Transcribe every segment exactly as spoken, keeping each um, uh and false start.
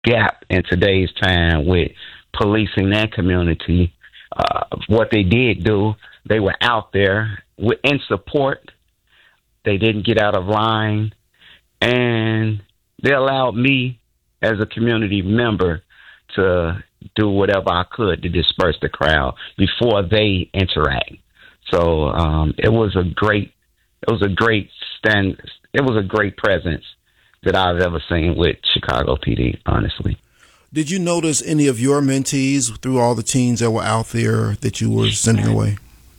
gap in today's time with policing that community. Uh, what they did do, they were out there with, in support. They didn't get out of line, and they allowed me as a community member to do whatever I could to disperse the crowd before they interact. So um, it was a great, it was a great stand, it was a great presence that I've ever seen with Chicago P D, honestly. Did you notice any of your mentees through all the teens that were out there that you were sending away?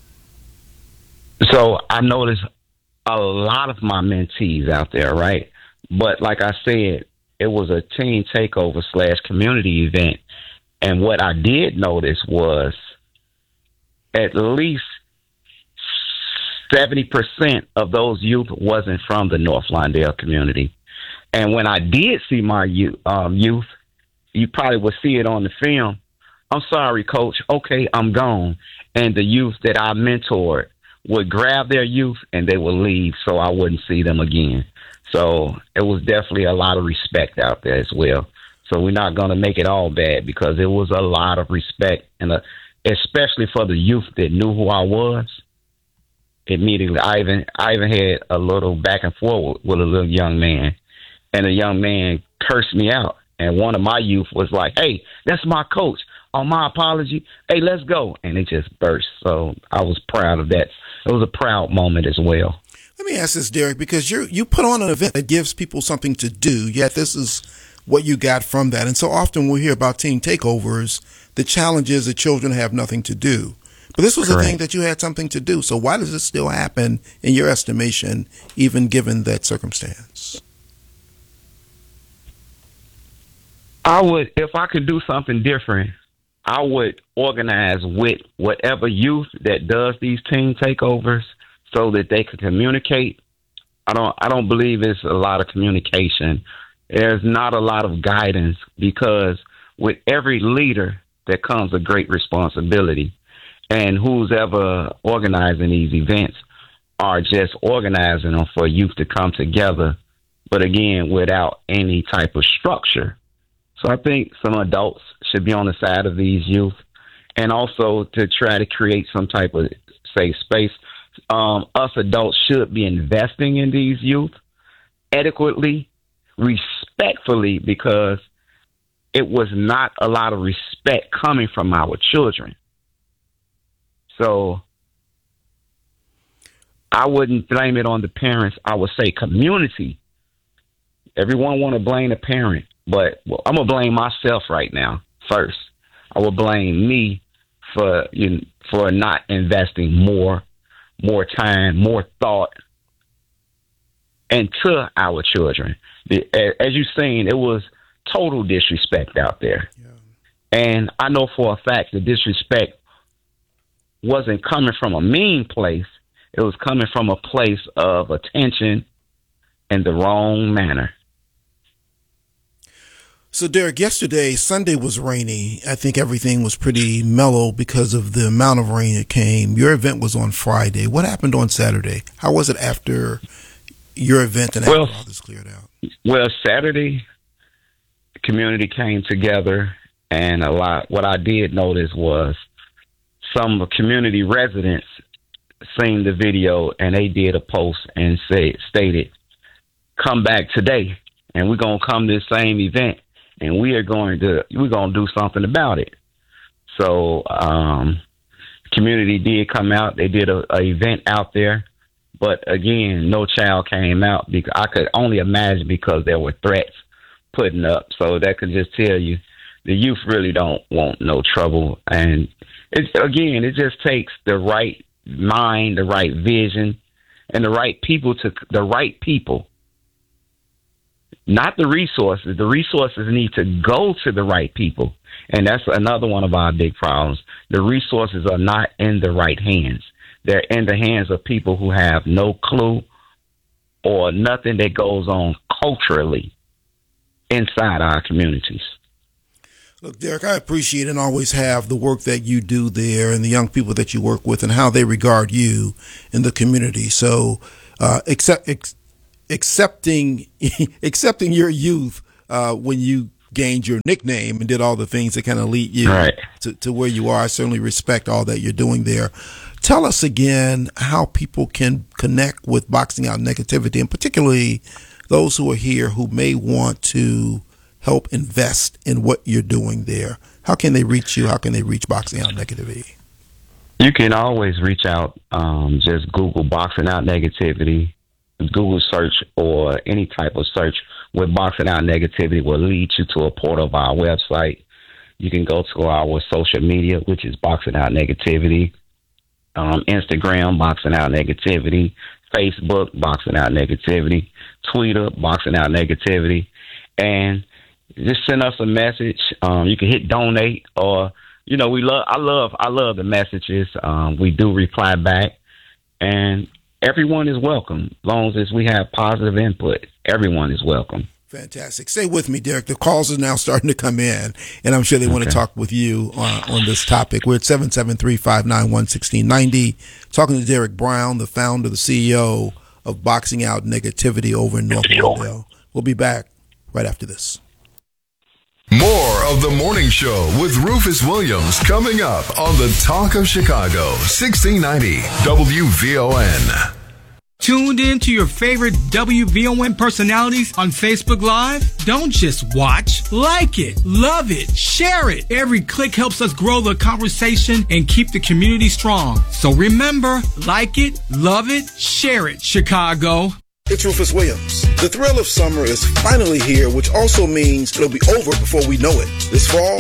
So I noticed a lot of my mentees out there, right? But like I said, it was a teen takeover slash community event. And what I did notice was at least seventy percent of those youth wasn't from the North Lawndale community. And when I did see my youth, um, youth, you probably would see it on the film. I'm sorry, coach. Okay, I'm gone. And the youth that I mentored would grab their youth and they would leave so I wouldn't see them again. So it was definitely a lot of respect out there as well. So we're not going to make it all bad because it was a lot of respect, and a, especially for the youth that knew who I was. Immediately, I even I even had a little back and forth with, with a little young man, and the young man cursed me out. And one of my youth was like, "Hey, that's my coach. On my apology, hey, let's go." And it just burst. So I was proud of that. It was a proud moment as well. Let me ask this, Derek, because you you put on an event that gives people something to do, yet this is what you got from that. And so often we hear about teen takeovers, the challenge is that children have nothing to do. But this was Correct. A thing that you had something to do. So why does it still happen, in your estimation, even given that circumstance? I would, if I could do something different, I would organize with whatever youth that does these teen takeovers so that they could communicate. I don't, I don't believe it's a lot of communication. There's not a lot of guidance because with every leader there comes a great responsibility. And who's ever organizing these events are just organizing them for youth to come together, but again, without any type of structure. So I think some adults should be on the side of these youth, and also to try to create some type of safe space. Um, us adults should be investing in these youth adequately, respectfully, because it was not a lot of respect coming from our children. So I wouldn't blame it on the parents. I would say community. Everyone want to blame the parent, but well, I'm going to blame myself right now first. I will blame me for you know, for not investing more, more time, more thought into our children. The, as you've seen, it was total disrespect out there. Yeah. And I know for a fact the disrespect wasn't coming from a mean place. It was coming from a place of attention in the wrong manner. So, Derek, yesterday, Sunday was rainy. I think everything was pretty mellow because of the amount of rain that came. Your event was on Friday. What happened on Saturday? How was it after your event and after well, all this cleared out? Well, Saturday, the community came together, and a lot. What I did notice was some community residents seen the video, and they did a post and said, stated, "Come back today, and we're gonna come to the same event, and we are going to we're gonna do something about it." So, um, community did come out. They did a, a event out there, but again, no child came out because I could only imagine because there were threats putting up. So that could just tell you the youth really don't want no trouble. And it's, again, it just takes the right mind, the right vision, and the right people to the right people. Not the resources. The resources need to go to the right people. And that's another one of our big problems. The resources are not in the right hands. They're in the hands of people who have no clue or nothing that goes on culturally inside our communities. Look, Derek, I appreciate and always have the work that you do there and the young people that you work with and how they regard you in the community. So, uh, accept, ex- accepting, accepting your youth uh, when you gained your nickname and did all the things that kind of lead you right. to, to where you are. I certainly respect all that you're doing there. Tell us again how people can connect with Boxing Out Negativity, and particularly those who are here who may want to help invest in what you're doing there. How can they reach you? How can they reach Boxing Out Negativity? You can always reach out. Um, just Google Boxing Out Negativity. Google search or any type of search with Boxing Out Negativity will lead you to a portal of our website. You can go to our social media, which is Boxing Out Negativity. Um, Instagram, Boxing Out Negativity. Facebook, Boxing Out Negativity. Twitter, Boxing Out Negativity. And just send us a message. Um, you can hit donate, or you know, we love. I love. I love the messages. Um, we do reply back, and everyone is welcome, as long as we have positive input. Everyone is welcome. Fantastic. Stay with me, Derek. The calls are now starting to come in, and I'm sure they okay. want to talk with you on, on this topic. We're at seven seven three, five nine one, one six nine zero. Talking to Derek Brown, the founder, the C E O of Boxing Out Negativity over in North Lauderdale. We'll be back right after this. More of The Morning Show with Rufus Williams coming up on the Talk of Chicago, sixteen ninety W V O N. Tuned in to your favorite W V O N personalities on Facebook Live? Don't just watch. Like it, love it, share it. Every click helps us grow the conversation and keep the community strong. So remember, like it, love it, share it, Chicago. It's Rufus Williams. The thrill of summer is finally here, which also means it'll be over before we know it. This fall,